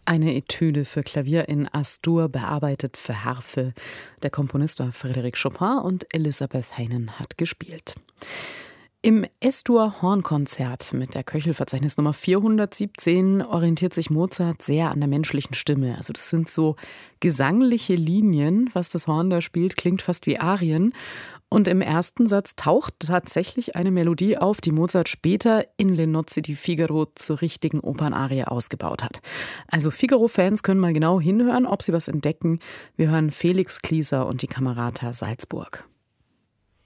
Eine Etüde für Klavier in As-Dur, bearbeitet für Harfe. Der Komponist war Frédéric Chopin und Elisabeth Haydn hat gespielt. Im Es-Dur-Hornkonzert mit der Köchelverzeichnis Nummer 417 orientiert sich Mozart sehr an der menschlichen Stimme. Also das sind so gesangliche Linien, was das Horn da spielt, klingt fast wie Arien. Und im ersten Satz taucht tatsächlich eine Melodie auf, die Mozart später in Le Nozze di Figaro zur richtigen Opernarie ausgebaut hat. Also Figaro-Fans können mal genau hinhören, ob sie was entdecken. Wir hören Felix Klieser und die Camerata Salzburg.